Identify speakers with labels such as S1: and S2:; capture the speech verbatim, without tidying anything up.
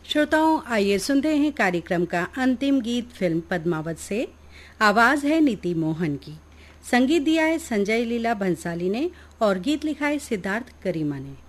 S1: श्रोताओं, आइए सुनते हैं कार्यक्रम का अंतिम गीत फिल्म पद्मावत से। आवाज है नीति मोहन की, संगीत दिया है संजय लीला भंसाली ने और गीत लिखा है सिद्धार्थ गरिमा ने।